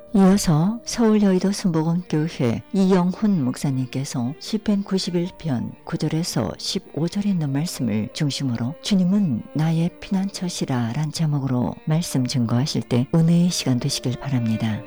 이어서 서울 여의도 순복음교회 이영훈 목사님께서 시편 91편 9절에서 15절에 있는 말씀을 중심으로 주님은 나의 피난처시라 란 제목으로 말씀 증거하실 때 은혜의 시간 되시길 바랍니다.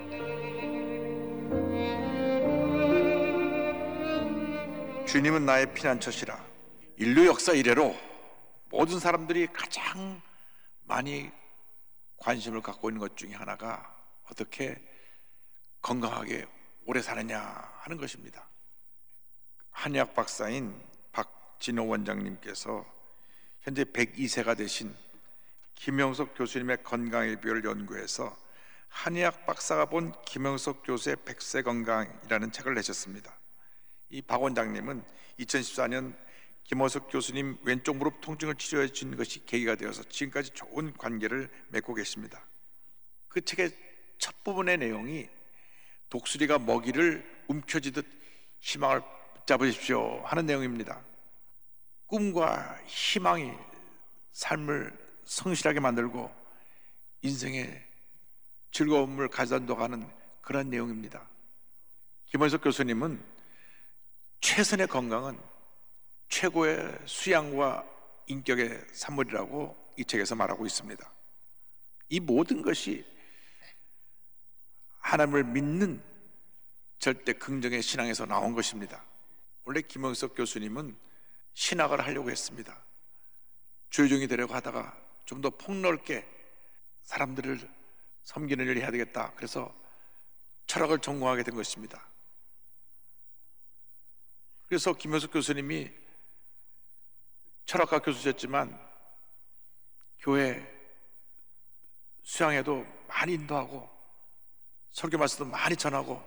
주님은 나의 피난처시라. 인류 역사 이래로 모든 사람들이 가장 많이 관심을 갖고 있는 것 중에 하나가 어떻게 건강하게 오래 사느냐 하는 것입니다. 한의학 박사인 박진호 원장님께서 현재 102세가 되신 김영석 교수님의 건강의 비결을 연구해서 한의학 박사가 본 김영석 교수의 100세 건강이라는 책을 내셨습니다. 이 박 원장님은 2014년 김영석 교수님 왼쪽 무릎 통증을 치료해 준 것이 계기가 되어서 지금까지 좋은 관계를 맺고 계십니다. 그 책의 첫 부분의 내용이 독수리가 먹이를 움켜쥐듯 희망을 붙잡으십시오 하는 내용입니다. 꿈과 희망이 삶을 성실하게 만들고 인생의 즐거움을 가져다가는 그런 내용입니다. 김원석 교수님은 최선의 건강은 최고의 수양과 인격의 산물이라고 이 책에서 말하고 있습니다. 이 모든 것이 하나님을 믿는 절대 긍정의 신앙에서 나온 것입니다. 원래 김영석 교수님은 신학을 하려고 했습니다. 조용히 되려고 하다가 좀 더 폭넓게 사람들을 섬기는 일을 해야 되겠다. 그래서 철학을 전공하게 된 것입니다. 그래서 김영석 교수님이 철학과 교수셨지만 교회 수양회도 많이 인도하고 설교 말씀도 많이 전하고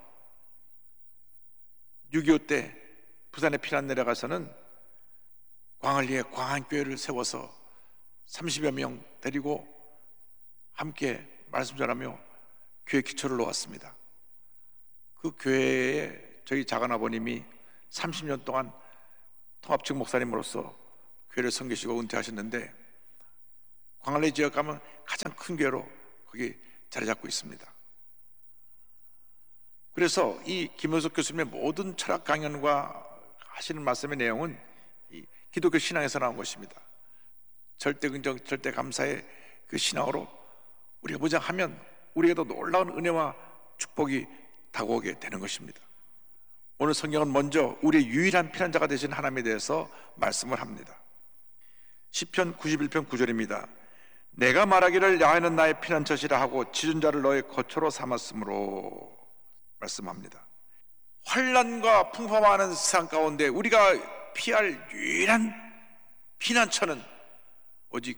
6.25 때 부산에 피난 내려가서는 광안리에 광안교회를 세워서 30여 명 데리고 함께 말씀 전하며 교회 기초를 놓았습니다. 그 교회에 저희 작은아버님이 30년 동안 통합측 목사님으로서 교회를 섬기시고 은퇴하셨는데 광안리 지역 가면 가장 큰 교회로 거기 자리 잡고 있습니다. 그래서 이 김영석 교수님의 모든 철학 강연과 하시는 말씀의 내용은 이 기독교 신앙에서 나온 것입니다. 절대 긍정, 절대 감사의 그 신앙으로 우리가 무장하면 우리에게도 놀라운 은혜와 축복이 다가오게 되는 것입니다. 오늘 성경은 먼저 우리의 유일한 피난자가 되신 하나님에 대해서 말씀을 합니다. 시편 91편 9절입니다. 내가 말하기를 야훼는 나의 피난처시라 하고 지존자를 너의 거처로 삼았으므로 말씀합니다. 환난과 풍파많은 세상 가운데 우리가 피할 유일한 피난처는 오직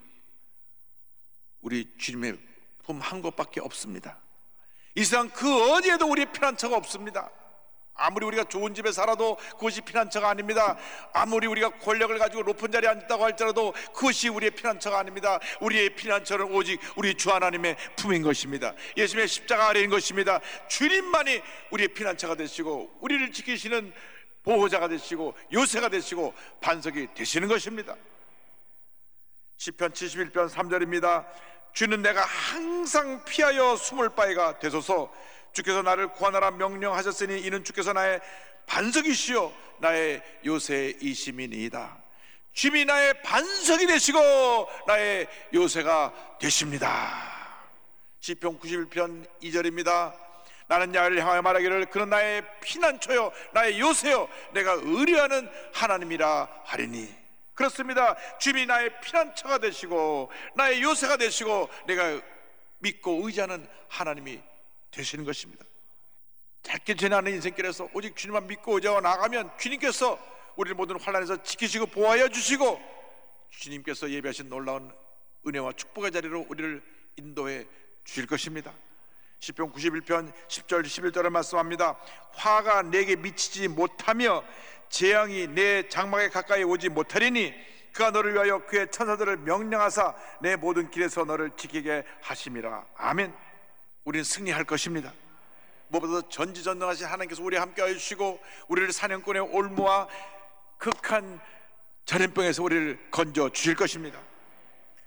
우리 주님의 품 한 곳밖에 없습니다. 이 세상 그 어디에도 우리의 피난처가 없습니다. 아무리 우리가 좋은 집에 살아도 그것이 피난처가 아닙니다. 아무리 우리가 권력을 가지고 높은 자리에 앉았다고 할지라도 그것이 우리의 피난처가 아닙니다. 우리의 피난처는 오직 우리 주 하나님의 품인 것입니다. 예수님의 십자가 아래인 것입니다. 주님만이 우리의 피난처가 되시고 우리를 지키시는 보호자가 되시고 요새가 되시고 반석이 되시는 것입니다. 시편 71편 3절입니다. 주는 내가 항상 피하여 숨을 바위가 되소서. 주께서 나를 구하노라 명령하셨으니 이는 주께서 나의 반석이시요 나의 요새이심이니이다. 주님이 나의 반석이 되시고 나의 요새가 되십니다. 시편 91편 2절입니다. 나는 야훼를 향하여 말하기를 그는 나의 피난처요 나의 요새요 내가 의뢰하는 하나님이라 하리니. 그렇습니다. 주님이 나의 피난처가 되시고 나의 요새가 되시고 내가 믿고 의지하는 하나님이 되시는 것입니다. 짧게 지나는 인생길에서 오직 주님만 믿고 의지하고 나가면 주님께서 우리를 모든 환난에서 지키시고 보호하여 주시고 주님께서 예비하신 놀라운 은혜와 축복의 자리로 우리를 인도해 주실 것입니다. 시편 91편 10절 11절을 말씀합니다. 화가 내게 미치지 못하며 재앙이 내 장막에 가까이 오지 못하리니 그가 너를 위하여 그의 천사들을 명령하사 내 모든 길에서 너를 지키게 하심이라. 아멘. 우리는 승리할 것입니다. 무엇보다 전지전능하신 하나님께서 우리와 함께하여 주시고 우리를 사냥꾼의 올무와 극한 전염병에서 우리를 건져 주실 것입니다.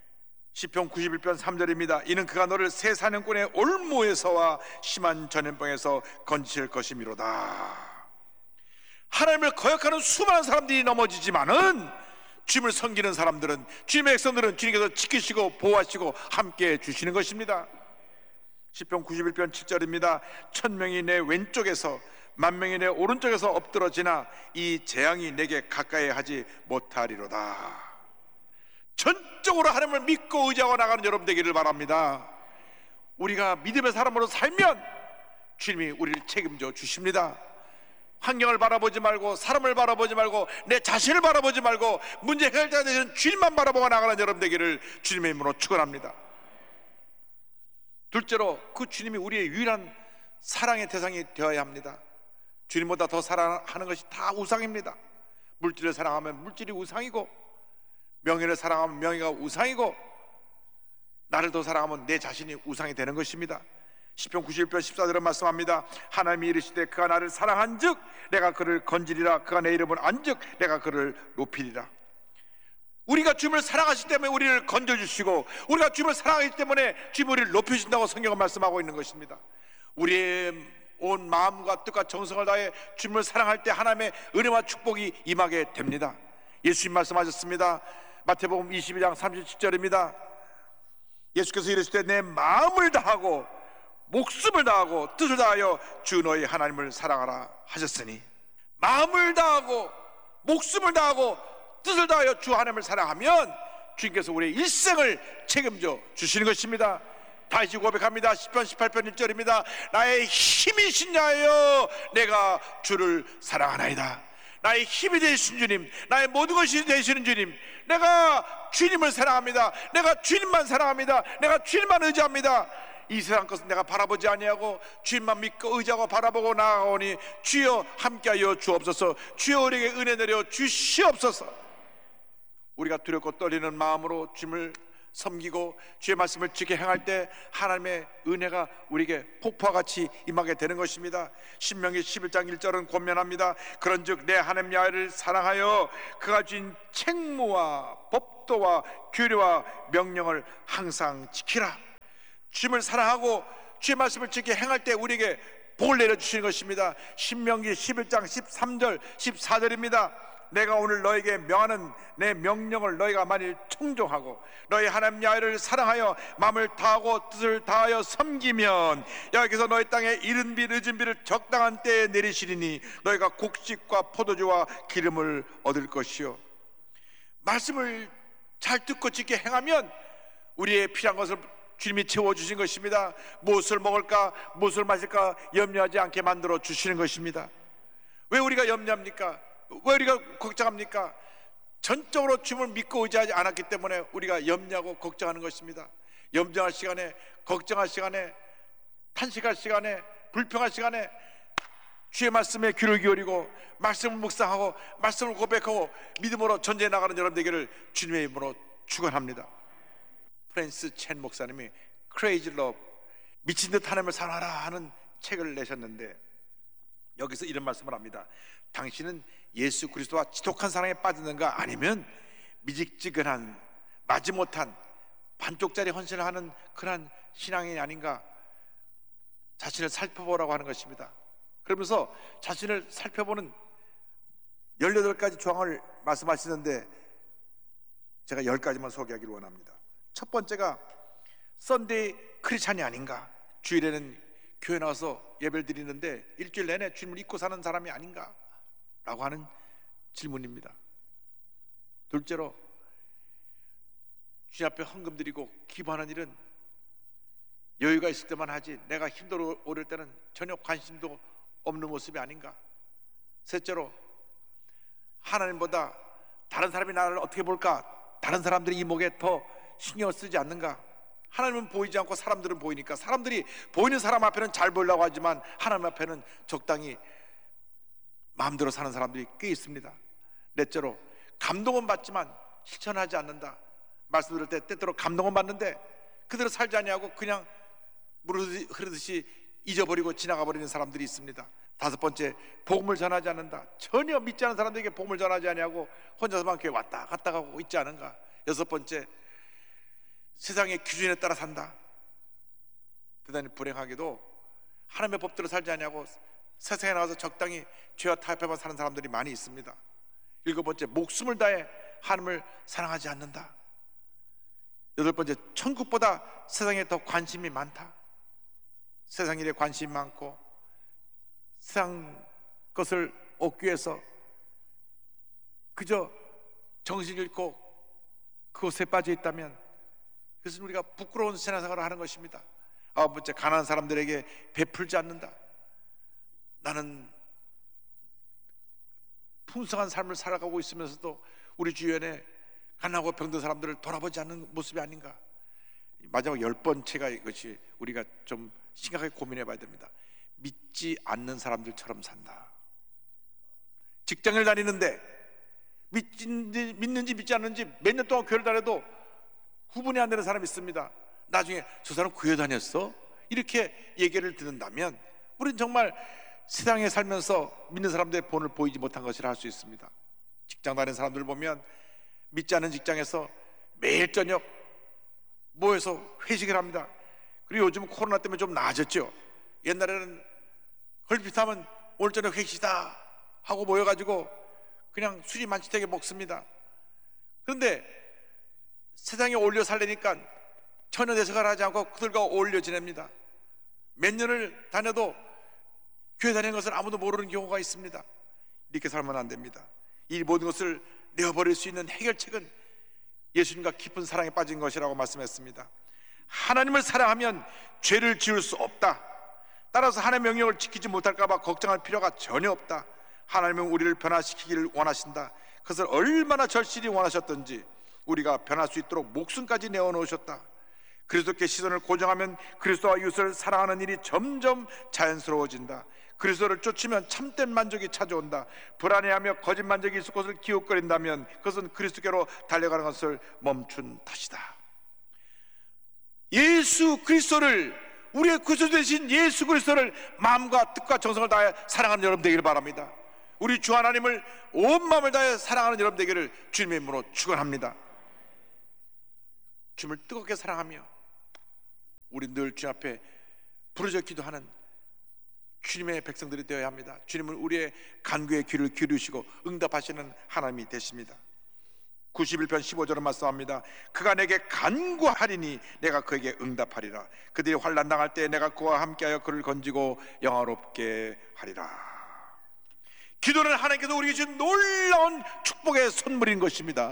시편 91편 3절입니다. 이는 그가 너를 새 사냥꾼의 올무에서와 심한 전염병에서 건지실 것이미로다. 하나님을 거역하는 수많은 사람들이 넘어지지만은 주님을 섬기는 사람들은, 주님의 백성들은 주님께서 지키시고 보호하시고 함께 해주시는 것입니다. 시편 91편 7절입니다. 1000명이 내 왼쪽에서 10,000명이 내 오른쪽에서 엎드러지나 이 재앙이 내게 가까이 하지 못하리로다. 전적으로 하나님을 믿고 의지하고 나가는 여러분 되기를 바랍니다. 우리가 믿음의 사람으로 살면 주님이 우리를 책임져 주십니다. 환경을 바라보지 말고, 사람을 바라보지 말고, 내 자신을 바라보지 말고 문제 해결자가 되시는 주님만 바라보고 나가는 여러분 되기를 주님의 이름으로 축원합니다. 둘째로, 그 주님이 우리의 유일한 사랑의 대상이 되어야 합니다. 주님보다 더 사랑하는 것이 다 우상입니다. 물질을 사랑하면 물질이 우상이고, 명예를 사랑하면 명예가 우상이고, 나를 더 사랑하면 내 자신이 우상이 되는 것입니다. 시편 91편 14절은 말씀합니다. 하나님이 이르시되 그가 나를 사랑한즉 내가 그를 건지리라. 그가 내 이름을 안즉 내가 그를 높이리라. 우리가 주님을 사랑하시기 때문에 우리를 건져주시고, 우리가 주님을 사랑하기 때문에 주님이 우리를 높여주신다고 성경은 말씀하고 있는 것입니다. 우리의 온 마음과 뜻과 정성을 다해 주님을 사랑할 때 하나님의 은혜와 축복이 임하게 됩니다. 예수님 말씀하셨습니다. 마태복음 22장 37절입니다. 예수께서 이르시되 내 마음을 다하고 목숨을 다하고 뜻을 다하여 주 너희 하나님을 사랑하라 하셨으니, 마음을 다하고 목숨을 다하고 뜻을 다하여 주 하나님을 사랑하면 주님께서 우리의 일생을 책임져 주시는 것입니다. 다시 고백합니다. 시편 18편 1절입니다. 나의 힘이신 자여 내가 주를 사랑하나이다. 나의 힘이 되신 주님, 나의 모든 것이 되시는 주님, 내가 주님을 사랑합니다. 내가 주님만 사랑합니다. 내가 주님만 의지합니다. 이 세상 것은 내가 바라보지 아니하고 주님만 믿고 의지하고 바라보고 나아가오니 주여 함께하여 주옵소서. 주여 우리에게 은혜 내려 주시옵소서. 우리가 두렵고 떨리는 마음으로 주님을 섬기고 주의 말씀을 지켜 행할 때 하나님의 은혜가 우리에게 폭포같이 임하게 되는 것입니다. 신명기 11장 1절은 권면합니다. 그런즉 내 하나님 야훼를 사랑하여 그가 주인 책무와 법도와 규례와 명령을 항상 지키라. 주님을 사랑하고 주의 말씀을 지켜 행할 때 우리에게 복을 내려주시는 것입니다. 신명기 11장 13절 14절입니다. 내가 오늘 너에게 명하는 내 명령을 너희가 만일 청종하고 너희 하나님 야훼를 사랑하여 마음을 다하고 뜻을 다하여 섬기면 여호와께서 너희 땅에 이른 비 늦은 비를 적당한 때에 내리시리니 너희가 곡식과 포도주와 기름을 얻을 것이요. 말씀을 잘 듣고 지켜 행하면 우리의 필요한 것을 주님이 채워주신 것입니다. 무엇을 먹을까 무엇을 마실까 염려하지 않게 만들어 주시는 것입니다. 왜 우리가 염려합니까? 왜 우리가 걱정합니까? 전적으로 주님을 믿고 의지하지 않았기 때문에 우리가 염려하고 걱정하는 것입니다. 염려할 시간에, 걱정할 시간에, 탄식할 시간에, 불평할 시간에 주의 말씀에 귀를 기울이고 말씀을 묵상하고 말씀을 고백하고 믿음으로 전제해 나가는 여러분 되기를 주님의 이름으로 축원합니다. 프랜스 첸 목사님이 Crazy Love, 미친 듯 하나님을 사랑하라 하는 책을 내셨는데 여기서 이런 말씀을 합니다. 당신은 예수 그리스도와 지독한 사랑에 빠졌는가 아니면 미직지근한 마지못한 반쪽짜리 헌신을 하는 그런 신앙이 아닌가 자신을 살펴보라고 하는 것입니다. 그러면서 자신을 살펴보는 18가지 조항을 말씀하시는데 제가 10가지만 소개하기를 원합니다. 첫 번째가 썬데이 크리스찬이 아닌가, 주일에는 교회 나와서 예배를 드리는데 일주일 내내 주님을 잊고 사는 사람이 아닌가 라고 하는 질문입니다. 둘째로, 주님 앞에 헌금 드리고 기부하는 일은 여유가 있을 때만 하지 내가 힘들어 오를 때는 전혀 관심도 없는 모습이 아닌가. 셋째로, 하나님보다 다른 사람이 나를 어떻게 볼까, 다른 사람들이 이목에 더 신경을 쓰지 않는가. 하나님은 보이지 않고 사람들은 보이니까 사람들이 보이는 사람 앞에는 잘 보이려고 하지만 하나님 앞에는 적당히 마음대로 사는 사람들이 꽤 있습니다. 넷째로, 감동은 받지만 실천하지 않는다. 말씀 들을 때 때때로 감동은 받는데 그대로 살지 아니하고 그냥 물 흐르듯이 잊어버리고 지나가 버리는 사람들이 있습니다. 다섯 번째, 복음을 전하지 않는다. 전혀 믿지 않는 사람들에게 복음을 전하지 아니하고 혼자서만 교회 왔다 갔다 가고 있지 않은가. 여섯 번째, 세상의 기준에 따라 산다. 대단히 불행하게도 하나님의 법대로 살지 않냐고 세상에 나가서 적당히 죄와 타협해만 사는 사람들이 많이 있습니다. 7번째, 목숨을 다해 하나님을 사랑하지 않는다. 8번째, 천국보다 세상에 더 관심이 많다. 세상 일에 관심이 많고 세상 것을 얻기 위해서 그저 정신을 잃고 그곳에 빠져 있다면 그것은 우리가 부끄러운 신앙생활을 하는 것입니다. 9번째, 가난한 사람들에게 베풀지 않는다. 나는 풍성한 삶을 살아가고 있으면서도 우리 주변에 가난하고 병든 사람들을 돌아보지 않는 모습이 아닌가. 마지막 10번째가 이것이 우리가 좀 심각하게 고민해 봐야 됩니다. 믿지 않는 사람들처럼 산다. 직장을 다니는데 믿는지 믿지 않는지 몇 년 동안 교회를 다녀도 구분이 안 되는 사람이 있습니다. 나중에 저 사람 교회 다녔어? 이렇게 얘기를 듣는다면 우리는 정말 세상에 살면서 믿는 사람들의 본을 보이지 못한 것이라 할 수 있습니다. 직장 다니는 사람들 보면 믿지 않는 직장에서 매일 저녁 모여서 회식을 합니다. 그리고 요즘 코로나 때문에 좀 나아졌죠. 옛날에는 헐빛하면 오늘 저녁 회식이다 하고 모여가지고 그냥 술이 만취되게 먹습니다. 그런데 세상에 어울려 살려니까 전혀 대처를 하지 않고 그들과 어울려 지냅니다. 몇 년을 다녀도 교회 다니는 것을 아무도 모르는 경우가 있습니다. 이렇게 살면 안 됩니다. 이 모든 것을 내어버릴 수 있는 해결책은 예수님과 깊은 사랑에 빠진 것이라고 말씀했습니다. 하나님을 사랑하면 죄를 지을 수 없다. 따라서 하나님의 명령을 지키지 못할까 봐 걱정할 필요가 전혀 없다. 하나님은 우리를 변화시키기를 원하신다. 그것을 얼마나 절실히 원하셨던지 우리가 변할 수 있도록 목숨까지 내어놓으셨다. 그리스도께 시선을 고정하면 그리스도와 이웃을 사랑하는 일이 점점 자연스러워진다. 그리스도를 쫓으면 참된 만족이 찾아온다. 불안해하며 거짓 만족이 있을 것을 기웃거린다면 그것은 그리스도께로 달려가는 것을 멈춘 탓이다. 예수 그리스도를, 우리의 구주 되신 예수 그리스도를 마음과 뜻과 정성을 다해 사랑하는 여러분 되기를 바랍니다. 우리 주 하나님을 온 마음을 다해 사랑하는 여러분 되기를 주님의 이름으로 축원합니다. 주님을 뜨겁게 사랑하며 우리 늘 주님 앞에 부르짖어 기도하는 주님의 백성들이 되어야 합니다. 주님은 우리의 간구의 귀를 기울이시고 응답하시는 하나님이 되십니다. 91편 15절은 말씀합니다. 그가 내게 간구하리니 내가 그에게 응답하리라. 그들이 환난 당할 때 내가 그와 함께하여 그를 건지고 영화롭게 하리라. 기도는 하나님께서 우리에게 주신 놀라운 축복의 선물인 것입니다.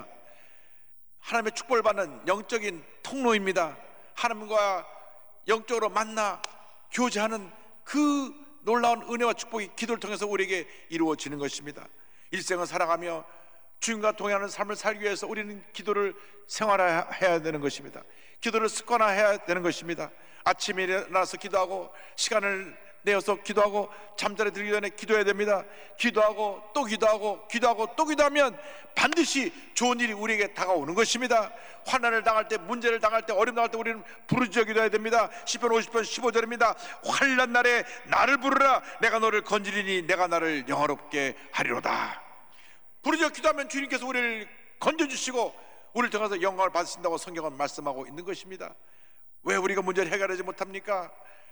하나님의 축복을 받는 영적인 통로입니다. 하나님과 영적으로 만나 교제하는 그 놀라운 은혜와 축복이 기도를 통해서 우리에게 이루어지는 것입니다. 일생을 살아가며 주님과 동행하는 삶을 살기 위해서 우리는 기도를 생활해야 되는 것입니다. 기도를 습관화해야 되는 것입니다. 아침에 일어나서 기도하고 시간을 내어서 기도하고 잠자리 들기 전에 기도해야 됩니다. 기도하고 또 기도하고 기도하고 또 기도하면 반드시 좋은 일이 우리에게 다가오는 것입니다. 환난을 당할 때, 문제를 당할 때, 어려움 당할 때 우리는 부르짖어 기도해야 됩니다. 시편 50편 15절입니다. 환난 날에 나를 부르라. 내가 너를 건지리니 내가 나를 영화롭게 하리로다. 부르짖어 기도하면 주님께서 우리를 건져주시고 우리를 통해서 영광을 받으신다고 성경은 말씀하고 있는 것입니다. 왜 우리가 문제를 해결하지 못합니까?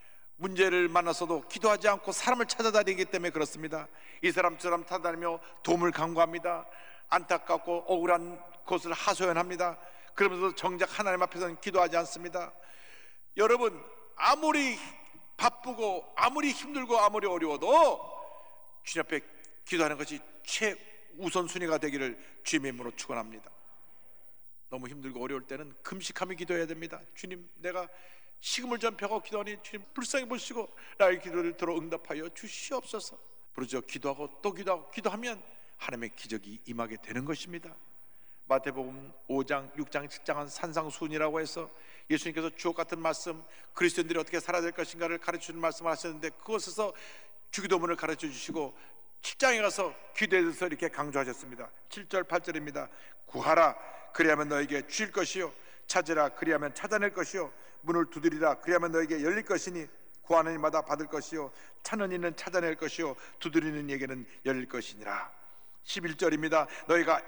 문제를 만나서도 기도하지 않고 사람을 찾아다니기 때문에 그렇습니다. 이 사람 저 사람 찾아다니며 도움을 간구합니다. 안타깝고 억울한 것을 하소연합니다. 그러면서 정작 하나님 앞에서는 기도하지 않습니다. 여러분, 아무리 바쁘고 아무리 힘들고 아무리 어려워도 주님 앞에 기도하는 것이 최우선순위가 되기를 주님의 이름으로 축원합니다. 너무 힘들고 어려울 때는 금식하며 기도해야 됩니다. 주님, 내가 식음을 전폐하고 기도하니 주님 불쌍히 보시고 나의 기도를 들어 응답하여 주시옵소서. 부르짖어 기도하고 또 기도하고 기도하면 하나님의 기적이 임하게 되는 것입니다. 마태복음 5장, 6장, 7장은 산상수훈이라고 해서 예수님께서 주옥 같은 말씀, 그리스도인들이 어떻게 살아야 될 것인가를 가르쳐주는 말씀을 하셨는데 그것에서 주기도문을 가르쳐 주시고 7장에 가서 기도에 대해서 이렇게 강조하셨습니다. 7절 8절입니다. 구하라 그리하면 너에게 주실 것이요 찾으라 그리하면 찾아낼 것이요 문을 두드리라 그리하면 너에게 열릴 것이니 구하는 이마다 받을 것이요 찾는 이는 찾아낼 것이요 두드리는 이에게는 열릴 것이니라. 11절입니다. 너희가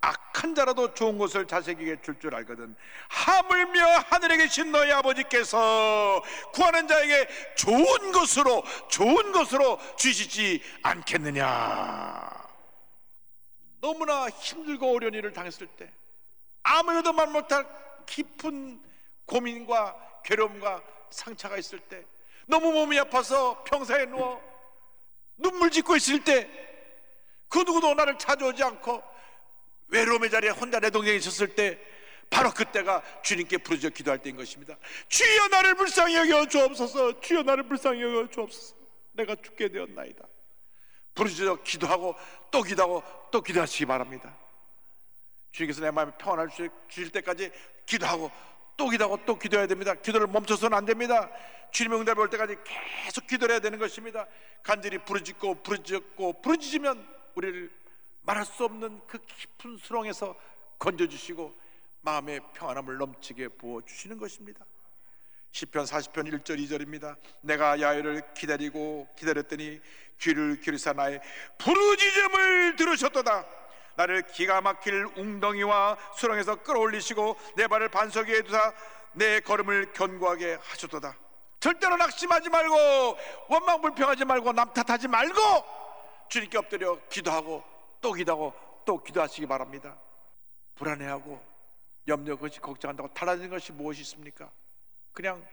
악한 자라도 좋은 것을 자식에게 줄 줄 알거든 하물며 하늘에 계신 너희 아버지께서 구하는 자에게 좋은 것으로 주시지 않겠느냐. 너무나 힘들고 어려운 일을 당했을 때, 아무래도 말 못할 깊은 고민과 괴로움과 상처가 있을 때, 너무 몸이 아파서 병사에 누워 눈물 짓고 있을 때, 그 누구도 나를 찾아오지 않고 외로움의 자리에 혼자 내 동생이 있었을 때, 바로 그때가 주님께 부르짖어 기도할 때인 것입니다. 주여 나를 불쌍히 여겨 주옵소서. 주여 나를 불쌍히 여겨 주옵소서. 내가 죽게 되었나이다. 부르짖어 기도하고 또 기도하고 또 기도하시기 바랍니다. 주님께서 내 마음에 평안을 주실 때까지 기도하고 또 기도하고 또 기도해야 됩니다. 기도를 멈춰서는 안 됩니다. 주님의 응답이 올 때까지 계속 기도를 해야 되는 것입니다. 간절히 부르짖으면 우리를 말할 수 없는 그 깊은 수렁에서 건져주시고 마음의 평안함을 넘치게 부어주시는 것입니다. 시편 40편 1절 2절입니다. 내가 야훼를 기다렸더니 귀를 기울이사 나의 부르짖음을 들으셨도다. 나를 기가 막힐 웅덩이와 수렁에서 끌어올리시고 내 발을 반석 위에 두사 내 걸음을 견고하게 하셨도다. 절대로 낙심하지 말고 원망불평하지 말고 남 탓하지 말고 주님께 엎드려 기도하고 또 기도하고 또 기도하시기 바랍니다. 불안해하고 염려, 것이 걱정한다고 달라지는 것이 무엇이 있습니까? 그냥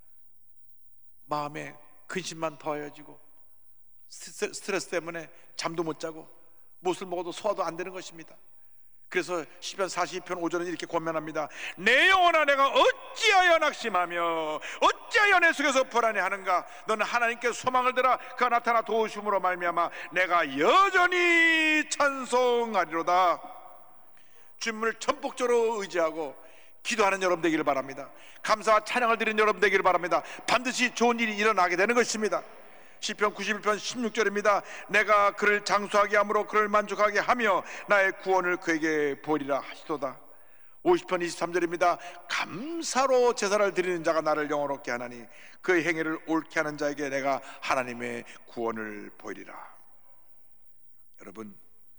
마음에 근심만 더해지고 스트레스 때문에 잠도 못 자고 무엇을 먹어도 소화도 안 되는 것입니다. 그래서 시편 42편 5절은 이렇게 권면합니다. 내 영혼아 내가 어찌하여 낙심하며 어찌하여 내 속에서 불안해하는가. 너는 하나님께 소망을 들어 그가 나타나 도우심으로 말미암아 내가 여전히 찬송하리로다. 주님을 전폭적으로 의지하고 기도하는 여러분 되기를 바랍니다. 감사와 찬양을 드리는 여러분 되기를 바랍니다. 반드시 좋은 일이 일어나게 되는 것입니다. 시편 91편 16절입니다. 내가 그를 장수하게 함으로 그를 만족하게 하며 나의 구원을 그에게 보이리라 하시도다. 50편 23절입니다. 감사로 제사를 드리는 자가 나를 영원롭게 하나니 그의 행위를 옳게 하는 자에게 내가 하나님의 구원을 보이리라. 여러분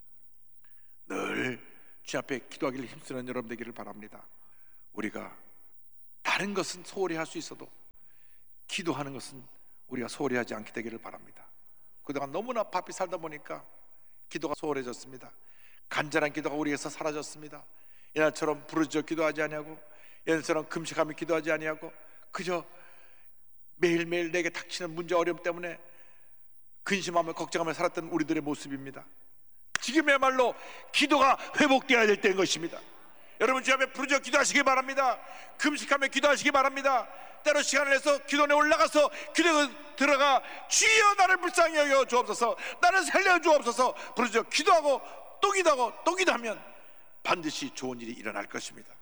늘 주 앞에 기도하기를 힘쓰는 여러분 되기를 바랍니다. 우리가 다른 것은 소홀히 할 수 있어도 기도하는 것은 우리가 소홀히 하지 않게 되기를 바랍니다. 그동안 너무나 바삐 살다 보니까 기도가 소홀해졌습니다. 간절한 기도가 우리에서 사라졌습니다. 옛날처럼 부르짖어 기도하지 아니하고 옛날처럼 금식하며 기도하지 아니하고 그저 매일매일 내게 닥치는 문제 어려움 때문에 근심하며 걱정하며 살았던 우리들의 모습입니다. 지금이야말로 기도가 회복되어야 될 때인 것입니다. 여러분 주 앞에 부르짖어 기도하시기 바랍니다. 금식하며 기도하시기 바랍니다. 때로 시간을 내서 기도원에 올라가서 기도에 들어가 주여 나를 불쌍히 여겨 주옵소서, 나를 살려 주옵소서 부르짖어 기도하고 또 기도하고 또 기도하면 반드시 좋은 일이 일어날 것입니다.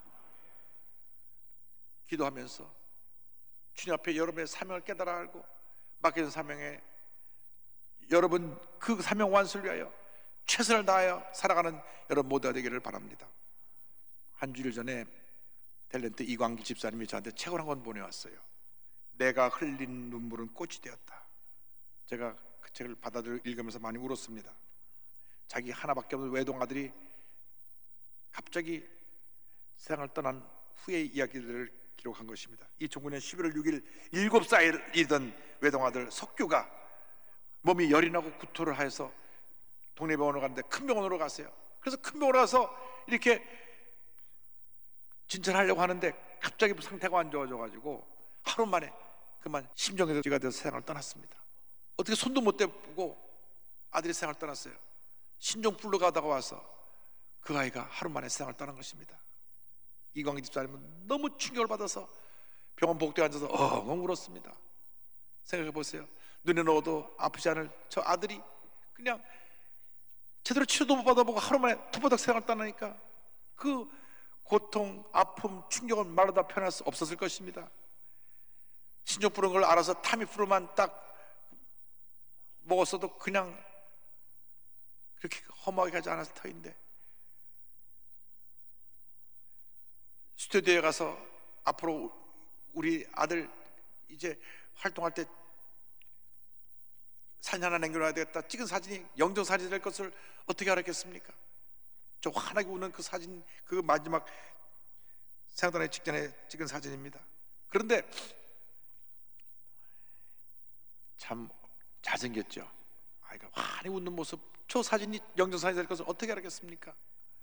기도하면서 주님 앞에 여러분의 사명을 깨달아 알고 맡겨진 사명에 여러분 그 사명 완수를 위하여 최선을 다하여 살아가는 여러분 모두가 되기를 바랍니다. 한 주일 전에 탤런트 이광기 집사님이 저한테 책을 한 권 보내왔어요. 내가 흘린 눈물은 꽃이 되었다. 제가 그 책을 받아들여 읽으면서 많이 울었습니다. 자기 하나밖에 없는 외동아들이 갑자기 세상을 떠난 후의 이야기들을 기록한 것입니다. 2009년 11월 6일 7살이던 외동아들 석규가 몸이 열이 나고 구토를 하여서 동네 병원으로 갔는데 큰 병원으로 갔어요. 그래서 큰 병원으로 가서 이렇게 진찰하려고 하는데 갑자기 상태가 안 좋아져가지고 하루 만에 그만 심정지가 돼서 세상을 떠났습니다. 어떻게 손도 못 대고 아들이 세상을 떠났어요. 신종플루 가다가 와서 그 아이가 하루 만에 세상을 떠난 것입니다. 이광희 집사님은 너무 충격을 받아서 병원 복도에 앉아서 엉엉 울었습니다. 생각해 보세요. 눈에 넣어도 아프지 않을 저 아들이 그냥 제대로 치료도 못 받아보고 하루 만에 토바닥 세상을 떠나니까 그 고통, 아픔, 충격은 말로 다 표현할 수 없었을 것입니다. 신종플루인 걸 알아서 타미플루만 딱 먹었어도 그냥 그렇게 허무하게 가지 않았을 터인데 스튜디오에 가서 앞으로 우리 아들 이제 활동할 때 사진 하나 남겨놔야 되겠다 찍은 사진이 영정사진이 될 것을 어떻게 알았겠습니까? 저 환하게 우는 그 사진, 그 마지막 생각나기 직전에 찍은 사진입니다. 그런데 참 잘생겼죠. 아이가 환하게 웃는 모습, 저 사진이 영정사진이 될 것을 어떻게 알았겠습니까?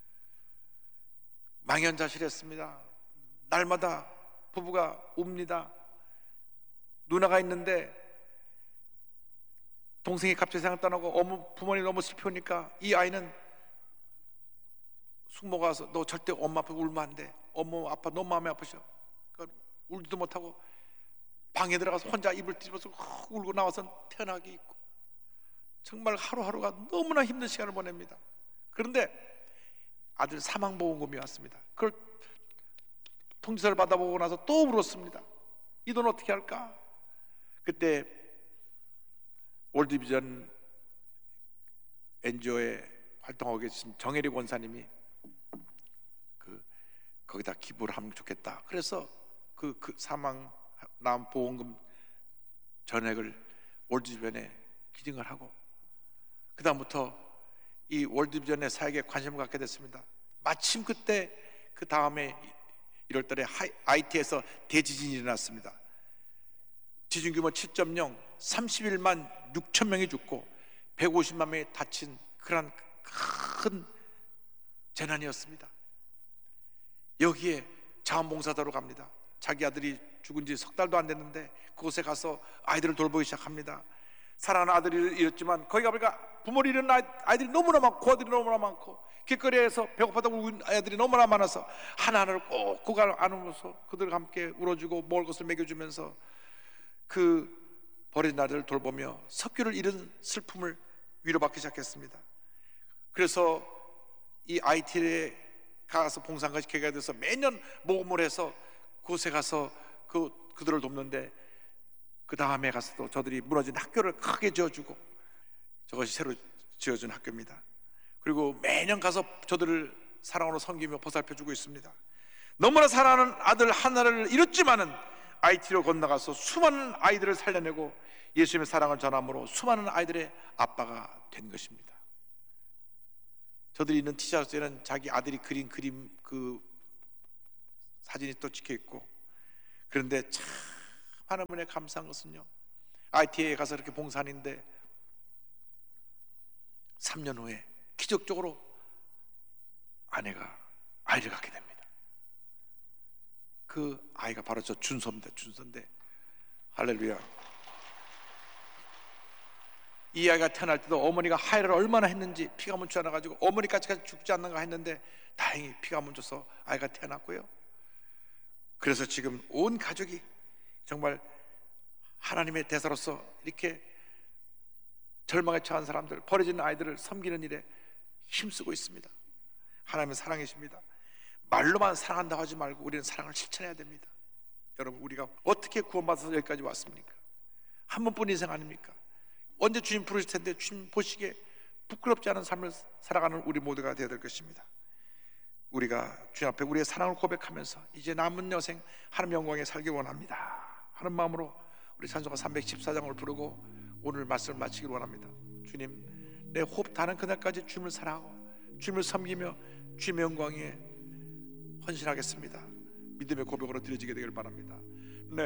망연자실했습니다. 날마다 부부가 웁니다. 누나가 있는데 동생이 갑자기 생각 떠나고 부모님이 너무 슬프니까 이 아이는 숙모가 와서 너 절대 엄마 앞에 울면 안 돼. 엄마 아빠 너무 마음이 아프셔. 그러니까 울지도 못하고 방에 들어가서 혼자 이불 뒤집어서 울고 나와서 태어나게 있고, 정말 하루하루가 너무나 힘든 시간을 보냅니다. 그런데 아들 사망보험금이 왔습니다. 그걸 통지서를 받아보고 나서 또 울었습니다. 이 돈 어떻게 할까? 그때 월드비전 NGO에 활동하고 계신 정혜리 권사님이 거기다 기부를 하면 좋겠다. 그래서 그 사망 남 보험금 전액을 월드비전에 기증을 하고, 그 다음부터 이 월드비전의 사역에 관심을 갖게 됐습니다. 마침 그때 그 다음에 1월달에 IT에서 대지진이 일어났습니다. 지진 규모 7.0, 31만 6천 명이 죽고 150만 명이 다친 그런 큰 재난이었습니다. 여기에 자원봉사자로 갑니다. 자기 아들이 죽은 지 석 달도 안 됐는데 그곳에 가서 아이들을 돌보기 시작합니다. 사랑하는 아들이 잃었지만 거기 가보니까 부모를 잃은 아이들이 너무나 많고, 고아들이 너무나 많고, 길거리에서 배고파서 울고 있는 아이들이 너무나 많아서 하나하나를 꼭 그걸 안으면서 그들과 함께 울어주고 먹을 것을 먹여주면서 그 버린 아들을 돌보며 석규를 잃은 슬픔을 위로받기 시작했습니다. 그래서 이 IT에 가서 봉사한 계기가 돼서 매년 모금을 해서 그곳에 가서 그들을 돕는데, 그 다음에 가서 또 저들이 무너진 학교를 크게 지어주고, 저것이 새로 지어준 학교입니다. 그리고 매년 가서 저들을 사랑으로 섬기며 보살펴주고 있습니다. 너무나 사랑하는 아들 하나를 잃었지만은 IT로 건너가서 수많은 아이들을 살려내고 예수님의 사랑을 전함으로 수많은 아이들의 아빠가 된 것입니다. 저들이 있는 티셔츠에는 자기 아들이 그린 그림 그 사진이 또 찍혀 있고, 그런데 참 하나님의 감사한 것은요, IT에 가서 이렇게 봉사하는데 3년 후에 기적적으로 아내가 아이를 갖게 됩니다. 그 아이가 바로 저 준서인데 할렐루야. 이 아이가 태어날 때도 어머니가 하혈을 얼마나 했는지 피가 멈추지 않아가지고 어머니까지 죽지 않는가 했는데 다행히 피가 멈춰서 아이가 태어났고요. 그래서 지금 온 가족이 정말 하나님의 대사로서 이렇게 절망에 처한 사람들, 버려진 아이들을 섬기는 일에 힘쓰고 있습니다. 하나님은 사랑이십니다. 말로만 사랑한다고 하지 말고 우리는 사랑을 실천해야 됩니다. 여러분, 우리가 어떻게 구원받아서 여기까지 왔습니까? 한 번뿐인 인생 아닙니까? 언제 주님 부르실 텐데 주님 보시기에 부끄럽지 않은 삶을 살아가는 우리 모두가 되어야 될 것입니다. 우리가 주님 앞에 우리의 사랑을 고백하면서 이제 남은 여생 하나님 영광에 살기 원합니다 하는 마음으로 우리 찬송가 314장을 부르고 오늘 말씀을 마치기를 원합니다. 주님, 내 호흡 다는 그날까지 주님을 사랑하고 주님을 섬기며 주님의 영광에 헌신하겠습니다. 믿음의 고백으로 드려지게 되길 바랍니다.